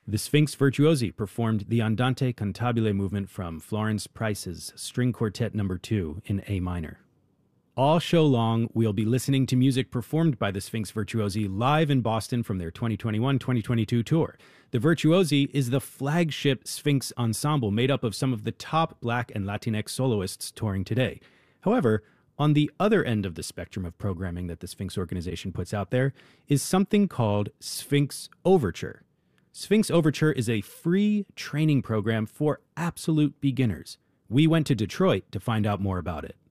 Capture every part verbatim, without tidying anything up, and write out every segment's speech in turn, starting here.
The Sphinx Virtuosi performed the Andante Cantabile movement from Florence Price's String Quartet number two in A minor. All show long, we'll be listening to music performed by the Sphinx Virtuosi live in Boston from their twenty twenty-one twenty twenty-two tour. The Virtuosi is the flagship Sphinx ensemble made up of some of the top Black and Latinx soloists touring today. However, on the other end of the spectrum of programming that the Sphinx organization puts out there is something called Sphinx Overture. Sphinx Overture is a free training program for absolute beginners. We went to Detroit to find out more about it.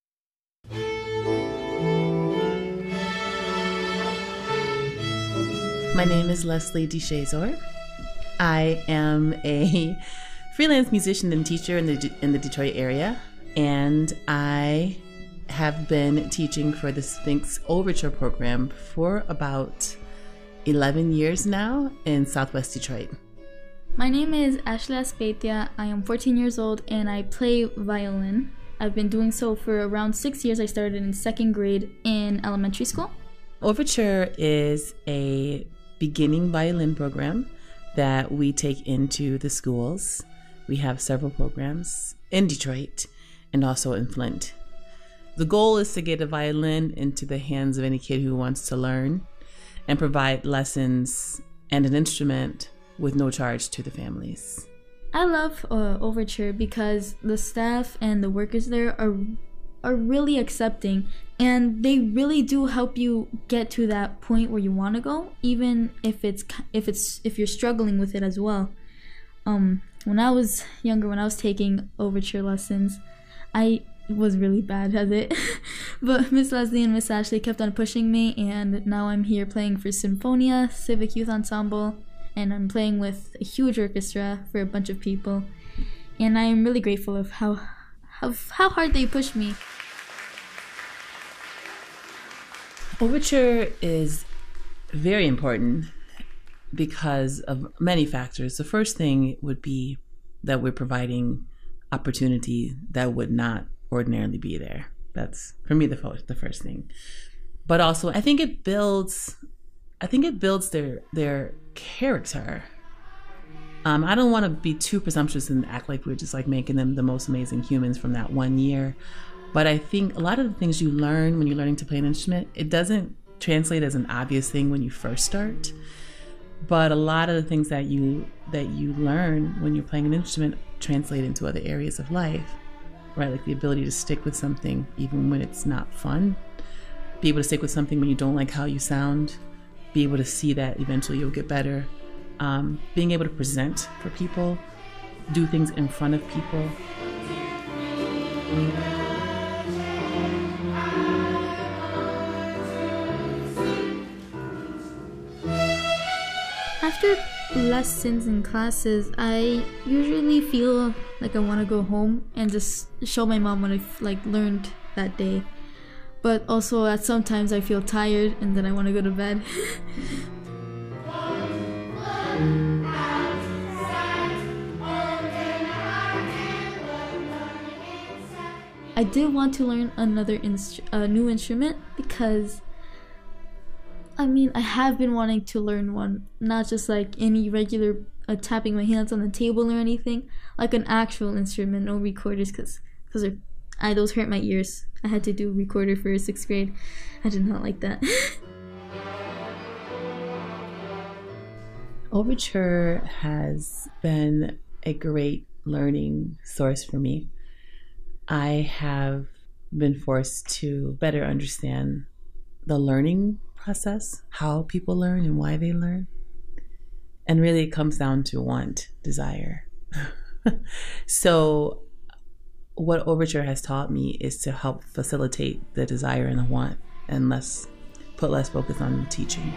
My name is Leslie DeShazor. I am a freelance musician and teacher in the in the Detroit area, and I have been teaching for the Sphinx Overture program for about eleven years now in Southwest Detroit. My name is Ashley Aspetia. I am fourteen years old and I play violin. I've been doing so for around six years. I started in second grade in elementary school. Overture is a beginning violin program that we take into the schools. We have several programs in Detroit and also in Flint. The goal is to get a violin into the hands of any kid who wants to learn and provide lessons and an instrument with no charge to the families. I love uh, Overture because the staff and the workers there are are really accepting, and they really do help you get to that point where you want to go, even if it's if it's if you're struggling with it as well. Um, when I was younger, when I was taking Overture lessons, I was really bad at it, but Miss Leslie and Miss Ashley kept on pushing me, and now I'm here playing for Symphonia Civic Youth Ensemble, and I'm playing with a huge orchestra for a bunch of people, and I am really grateful of how how, how hard they pushed me. Overture is very important because of many factors. The first thing would be that we're providing opportunity that would not ordinarily be there. That's, for me, the first, the first thing. But also, I think it builds, I think it builds their their character. Um, I don't want to be too presumptuous and act like we're just like making them the most amazing humans from that one year. But I think a lot of the things you learn when you're learning to play an instrument, it doesn't translate as an obvious thing when you first start. But a lot of the things that you that you learn when you're playing an instrument translate into other areas of life, right? Like the ability to stick with something even when it's not fun, be able to stick with something when you don't like how you sound, be able to see that eventually you'll get better, um, being able to present for people, do things in front of people. After lessons and classes, I usually feel like I want to go home and just show my mom what I've like learned that day. But also at sometimes I feel tired and then I want to go to bed. I did want to learn another instru- a new instrument because I mean, I have been wanting to learn one, not just like any regular uh, tapping my hands on the table or anything, like an actual instrument, no recorders, because because I those hurt my ears. I had to do recorder for sixth grade. I did not like that. Overture has been a great learning source for me. I have been forced to better understand the learning process, how people learn and why they learn. And really it comes down to want, desire. So what Overture has taught me is to help facilitate the desire and the want and less put less focus on teaching.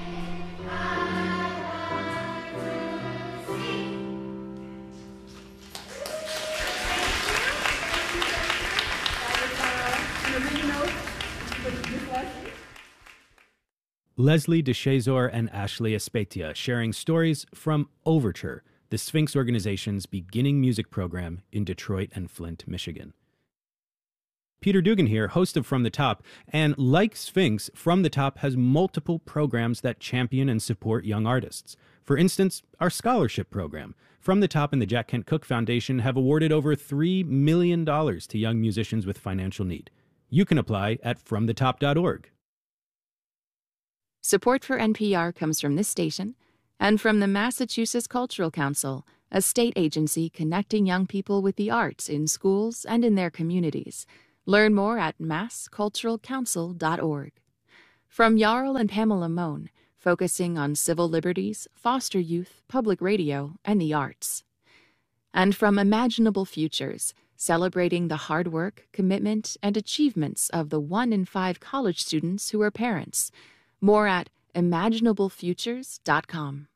Leslie DeShazor and Ashley Aspetia sharing stories from Overture, the Sphinx organization's beginning music program in Detroit and Flint, Michigan. Peter Dugan here, host of From the Top, and like Sphinx, From the Top has multiple programs that champion and support young artists. For instance, our scholarship program. From the Top and the Jack Kent Cooke Foundation have awarded over three million dollars to young musicians with financial need. You can apply at from the top dot org. Support for N P R comes from this station and from the Massachusetts Cultural Council, a state agency connecting young people with the arts in schools and in their communities. Learn more at mass cultural council dot org. From Jarl and Pamela Mohn, focusing on civil liberties, foster youth, public radio, and the arts. And from Imaginable Futures, celebrating the hard work, commitment, and achievements of the one in five college students who are parents. More at imaginable futures dot com.